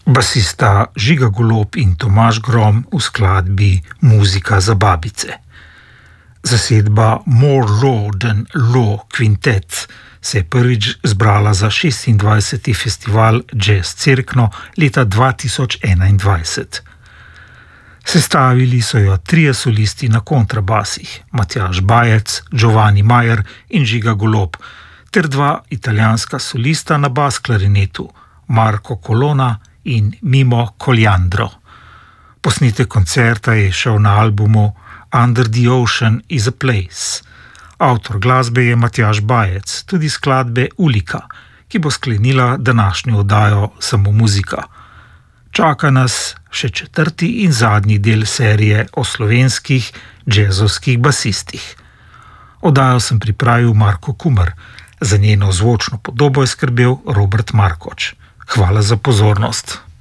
basista Žiga Golob in Tomaž Grom v skladbi Muzika za babice. Zasedba More Law Than Law Quintet se je prvič zbrala za 26. festival Jazz Cerkno leta 2021. Sestavili so jo 3 solisti na kontrabasih, Matjaž Bajec, Giovanni Majer in Žiga Golob, ter 2 italijanska solista na bas klarinetu, Marco Colonna in Mimo Coliandro. Posnetek koncerta je šel na albumu Under the Ocean is a Place. Avtor glasbe je Matjaž Bajec, tudi skladbe Ulika, ki bo sklenila današnjo oddajo Samo muzika. Čaka nas še 4. in zadnji del serije o slovenskih džezovskih basistih. Oddajo sem pripravil Marko Kumer, za njeno zvočno podobo je skrbel Robert Markoč. Hvala za pozornost.